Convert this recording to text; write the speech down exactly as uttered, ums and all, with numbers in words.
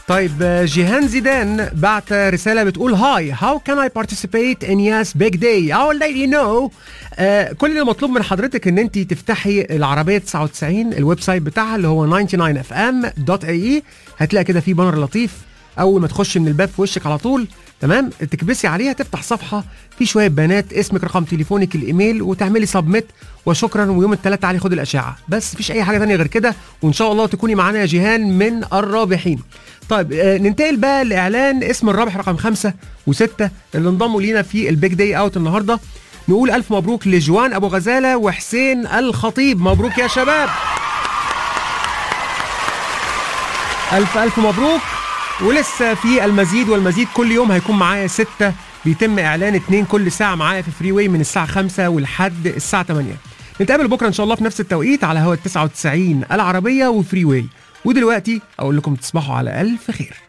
طيب جيهان زيدان بعت رسالة بتقول هاي how can I participate in yes big day I will let you know. آه كل اللي مطلوب من حضرتك ان انت تفتحي العربية تسعة وتسعين الويب سايت بتاعها اللي هو تسعة وتسعين اف ام دوت اي اي. هتلاقي كده في بانر لطيف اول ما تخش من الباب في وشك على طول، تمام؟ تكبسي عليها تفتح صفحة في شوية بيانات، اسمك، رقم تليفونك، الايميل، وتعملي سبميت وشكرا، ويوم الثلاث تعالي خد الاشعة. بس مفيش اي حاجة ثانيه غير كده، وان شاء الله تكوني معانا يا جيهان من الرابحين. طيب آه ننتقل بقى لاعلان اسم الرابح رقم خمسة وستة اللي انضموا لينا في البيج داي اوت النهارده. نقول الف مبروك لجوان ابو غزالة وحسين الخطيب، مبروك يا شباب، الف الف مبروك. ولسه في المزيد والمزيد، كل يوم هيكون معايا ستة، بيتم اعلان اتنين كل ساعه معايا في فري واي من الساعه خمسة ولحد الساعه تمانية. نتقابل بكره ان شاء الله في نفس التوقيت على هوا تسعة وتسعين العربيه وفري واي. ودلوقتي اقول لكم تصبحوا على الف خير.